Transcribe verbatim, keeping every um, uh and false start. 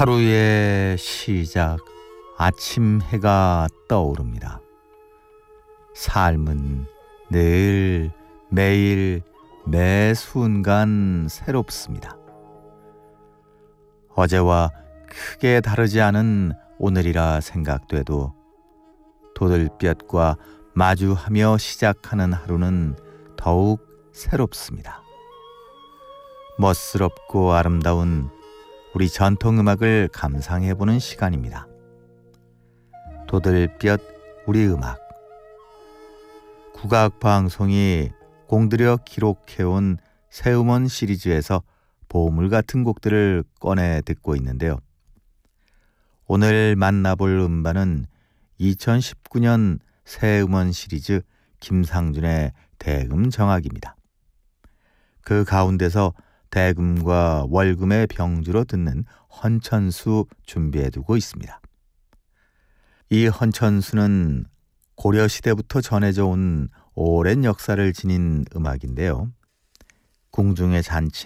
하루의 시작, 아침 해가 떠오릅니다. 삶은 늘, 매일, 매 순간 새롭습니다. 어제와 크게 다르지 않은 오늘이라 생각돼도 도들볕과 마주하며 시작하는 하루는 더욱 새롭습니다. 멋스럽고 아름다운 우리 전통음악을 감상해보는 시간입니다. 도들볕 우리 음악. 국악방송이 공들여 기록해온 새음원 시리즈에서 보물 같은 곡들을 꺼내 듣고 있는데요. 오늘 만나볼 음반은 이천십구 년 새음원 시리즈 김상준의 대금정악입니다. 그 가운데서 대금과 월금의 병주로 듣는 헌천수 준비해두고 있습니다. 이 헌천수는 고려시대부터 전해져 온 오랜 역사를 지닌 음악인데요. 궁중의 잔치